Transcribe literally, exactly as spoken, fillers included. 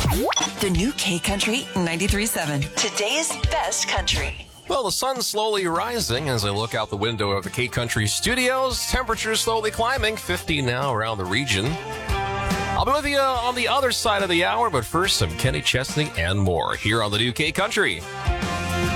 The new K Country ninety-three point seven. Today's best country. Well, the sun's slowly rising as I look out the window of the K Country studios. Temperatures slowly climbing, fifty now around the region. I'll be with you on the other side of the hour, but first, some Kenny Chesney and more here on the new K Country.